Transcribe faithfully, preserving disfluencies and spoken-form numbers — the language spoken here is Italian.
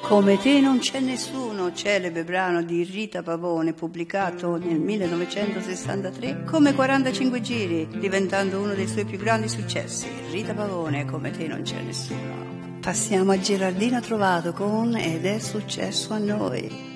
Come te non c'è nessuno, celebre brano di Rita Pavone pubblicato nel millenovecentosessantatré come quarantacinque giri, diventando uno dei suoi più grandi successi. Rita Pavone, Come te non c'è nessuno. Passiamo a Gerardino Trovato con Ed è successo a noi.